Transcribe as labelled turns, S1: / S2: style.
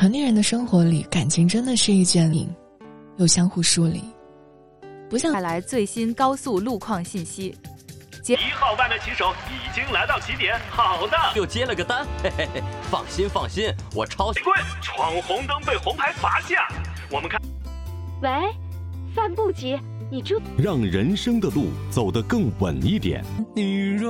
S1: 成年人的生活里，感情真的是一件又相互疏离，不像
S2: 带来最新高速路况信息。
S3: 1号弯的骑手已经来到起点，好的，
S4: 又接了个单，嘿嘿嘿，放心，我超
S3: 违规闯红灯被红牌罚下。我们看，
S5: 喂，范不急，你注
S6: 让人生的路走得更稳一点。
S7: 你若